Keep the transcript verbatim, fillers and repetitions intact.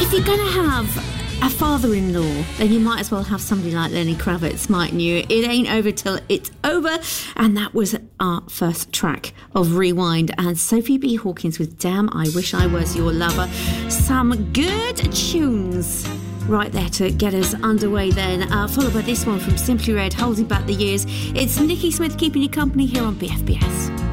if you're going to have a father-in-law, then you might as well have somebody like Lenny Kravitz, mightn't you? It ain't over till it's over. And that was our first track of Rewind. And Sophie B. Hawkins with Damn, I Wish I Was Your Lover. Some good tunes right there to get us underway then. Uh, followed by this one from Simply Red, Holding Back the Years. It's Nikki Smith keeping you company here on B F B S.